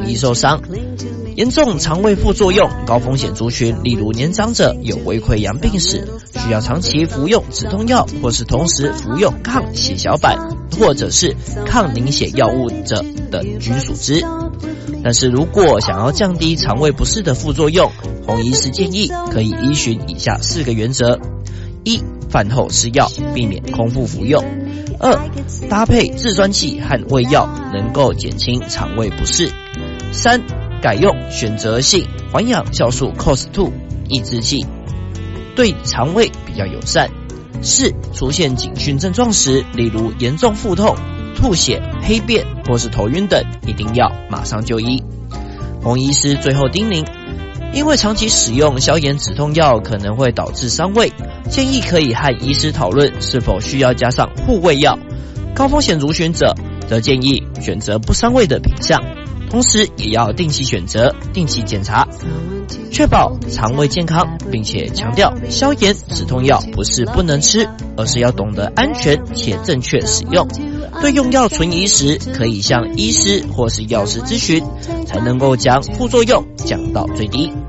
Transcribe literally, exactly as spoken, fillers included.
易受伤。严重肠胃副作用高风险族群，例如年长者、有胃溃疡病史，需要长期服用止痛药，或是同时服用抗血小板或者是抗凝血药物者等均属之。但是如果想要降低肠胃不适的副作用，洪医师建议可以依循以下四个原则：一、饭后吃药，避免空腹服用；二、搭配制酸剂和胃药，能够减轻肠胃不适；三、改用选择性环氧酵素 C O X 二 抑制剂，对肠胃比较友善；四、出现警讯症状时，例如严重腹痛、吐血、黑便或是头晕等，一定要马上就医。洪医师最后叮咛，因为长期使用消炎止痛药可能会导致伤胃，建议可以和医师讨论是否需要加上护胃药。高风险族群者则建议选择不伤胃的品项，同时也要定期选择、定期检查，确保肠胃健康，并且强调消炎止痛药不是不能吃，而是要懂得安全且正确使用。对用药存疑时，可以向医师或是药师咨询，才能够将副作用降到最低。